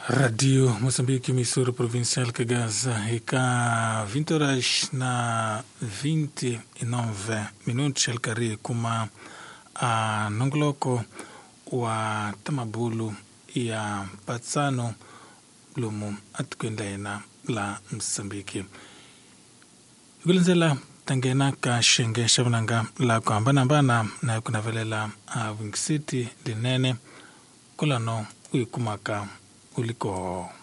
Radio Moçambique, emissora provincial Cagaza, ika 20 horas na 29 minutos, elkari kuma a nongoloko wa tamabulu ya patsano lumu atukwendena la Msambiki. Gulinzela tangena ka shenge shabnanga la kwa mbana na kunavelela Wing City linene kulano uikumaka uliko